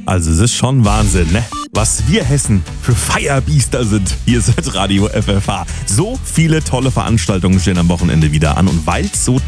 Also es ist schon Wahnsinn, ne? Was wir Hessen für Feierbiester sind. Hier ist Radio FFH. So viele tolle Veranstaltungen stehen am Wochenende wieder an und weil es so